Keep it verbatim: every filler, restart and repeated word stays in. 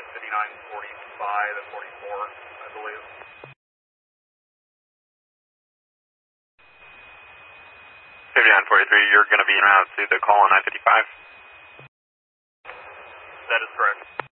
at fifty-nine forty-five and forty-four, I believe. fifty-nine forty-three, you're going to be en route to the call on nine fifty-five? That is correct.